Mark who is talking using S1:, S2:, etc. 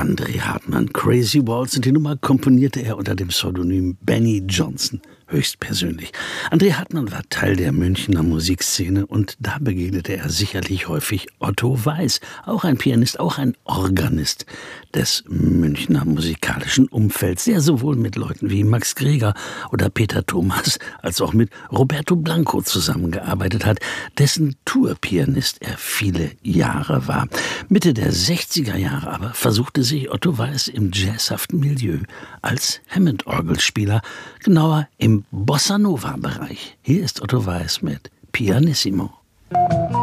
S1: André Hartmann, Crazy Waltz, und die Nummer komponierte er unter dem Pseudonym Benny Johnson, höchstpersönlich. André Hartmann war Teil der Münchner Musikszene und da begegnete er sicherlich häufig Otto Weiß, auch ein Pianist, auch ein Organist des Münchner musikalischen Umfelds, der sowohl mit Leuten wie Max Greger oder Peter Thomas als auch mit Roberto Blanco zusammengearbeitet hat, dessen Tourpianist er viele Jahre war. Mitte der 60er Jahre aber versuchte sich Otto Weiß im jazzhaften Milieu als Hammond-Orgelspieler, genauer im Bossa-Nova-Bereich. Hier ist Otto Weiß mit Pianissimo.